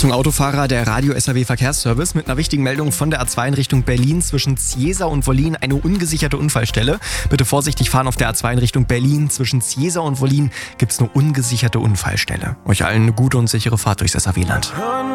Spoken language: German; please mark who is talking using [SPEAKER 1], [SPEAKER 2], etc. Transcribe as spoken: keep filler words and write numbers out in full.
[SPEAKER 1] Achtung Autofahrer, der Radio-S R W Verkehrsservice mit einer wichtigen Meldung von der A zwei in Richtung Berlin zwischen Ziesa und Wollin, eine ungesicherte Unfallstelle. Bitte vorsichtig fahren auf der A zwei in Richtung Berlin. Zwischen Ziesa und Wollin gibt es eine ungesicherte Unfallstelle. Euch allen eine gute und sichere Fahrt durchs S R W-Land.